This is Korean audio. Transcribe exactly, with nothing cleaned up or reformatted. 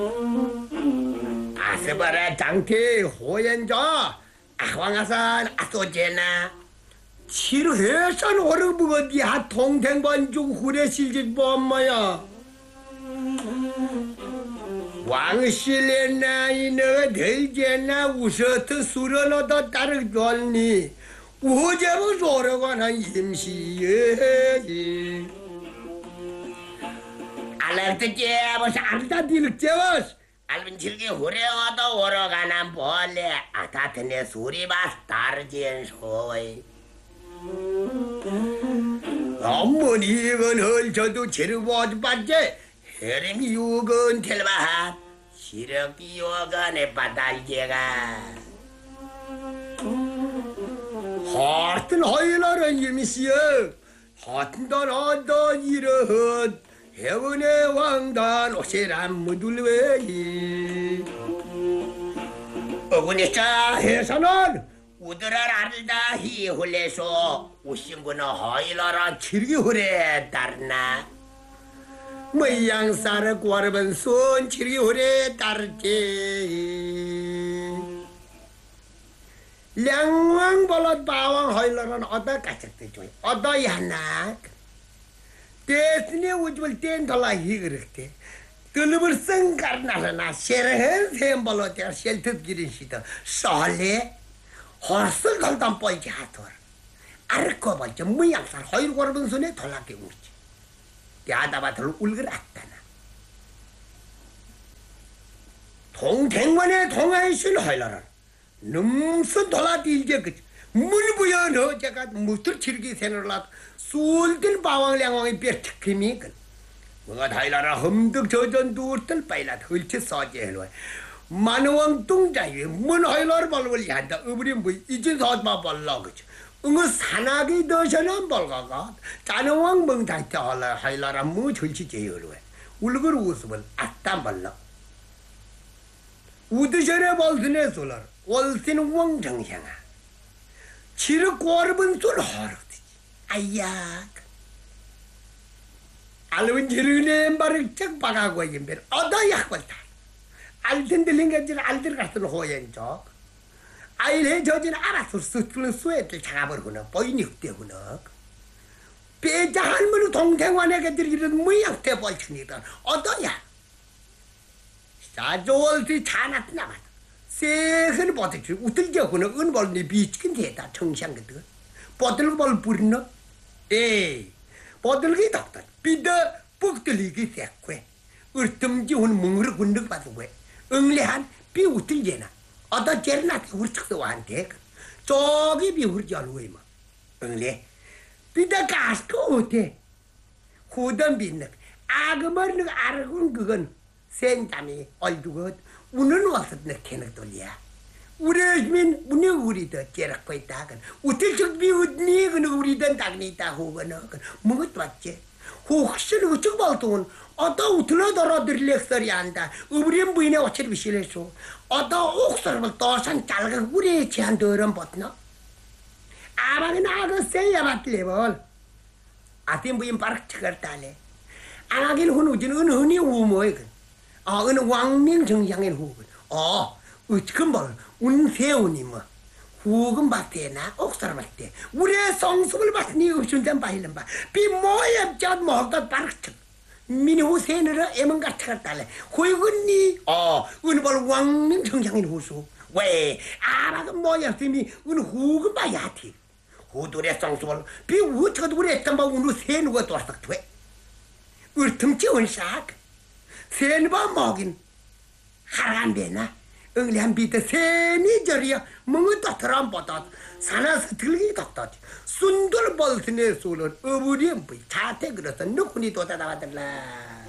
아스바라 장태 호연자 아황아산 아소제나 칠회산 오르부거디 하통탱반중 후레실짓 범마야 왕실레나 이너 들제나 우서트 수련어도 따르졸니 우제부 소려관한 임시예지 알락드제버스 알다딜제버스 알빈 질기 후레어도 오러가난 벌레 아타트네 수리바스 따르지엔 소이 어머니 이건 헐쳐도 제르보지 반제 헤림이 유건 텔바핫 시력이 요간에 바달제가 하튼 허일라는 임시여 하튼 던어더 이르헛 해운의 왕단 오시란 무둘웨이 어구니까 해서는 우드랄 알다 히훌레소 우신구는 허일라라 칠기 후레 따르나 뭐양사를 구하려면 손 칠기 후레 따르지 량왕벌럿 바왕 허일라는 어디 까짝대 줘요 어디 하나 대신에 우주를 땐 돌아 히그렇대 들을 생각나나 셰르헨 셈벌럿 셀트 기린시다 설레 horsul doldan boyca hator. Arko bolca muyangsar hoyur gorbun sune tolake urci. Tiada batul ulger attana. 동댕만의 동아이신 하이라라. numsun dola dilje gıç. Mul buyan ho jagat mustur çirgi senerlat. Suldin bawang langwangi bir tıkimi gın. Mıgat ha이라라 흠득 저전 두ırtıl paylat hılçı sace helvay. 만왕 뚱자유 문 하이라를 발벌이 한다 어브린 뭐 이제 사마 발라 그치 응어 산악이 더셔는 발가가 자능왕 멍다이트 할라 하이라라 뭐 절치 제여로 해 울걸 웃으면 아따 발라 우드셔네 발드네 솔라 월신 왕정향아 치르 꼬르분 솔 하르지 아야 알은 지르네 바르 쩍 박아고 임베 어다 약벌다 알든 들린게질 알들 같은 호연적 아이래 저진 알아서 스틀 스웨트 잡아버리구나 보이니 그때구나 배자 할머니 동생환에게 들이는 무약 대벌치니다 어떠냐 사조월지 자나트 나만 세흔 버티지 우들겨구나 은벌니 비치긴 대다 청샹거든 버들벌 부리너 에이 버들기 덕다 비더 북들리기 새괴 으뜸지 온 뭉으로 군득 봐도 왜 응리한 비우틀제나 어떤 제르나트 우르측서 완대 저기 비우르지 알고이마 응리 비다 가스코 어때 후던 빈능 아그머는 아르군 그건 생잠이 얼두것 우는 와서 느끼는 돌이야 우리민 우리 우리도 제락고 있다건 우틀측 비우니 그는 우리던 당니 있다 호거는 뭐가 왔지 혹시 우측 발동은 어떤 우틀어더러 들렉서리 한다 우리는 부인의 어치를 비실해서 어떤 옥설을 또산 잘가 우리 제한 더런 벗나 아방은 아그 세야 맞들레벌 아팀 부인 바락 치거달래 안하길 훈우진 은은이 우모이건 어 은 왕명 정향의 후건 어 어찌금 뭘 운세우니 뭐 후금 받대나 옥설 받대 우리의 성숙을 받니 없순전 바일른 바 비모엽 전 먹다 바락 쳐 미니 후세느라 애먼가 차갔달래 호이군니 어 은벌 왕명 정장인 후수 왜 아라가 뭐야 쌤이 은 후금 봐야티 후돌의 성수벌 비 우처도 우리 했던 바 우누 세누가 또싹 돼 을틈치 은싹 세누바 먹인 하란 되나 응리한 비트 세니 저리야 멍을 떠트람 보다 산에서 들기 덕다 순돌 벌스네 소를 어부리 자태 그래서 누구니 또 따라와달라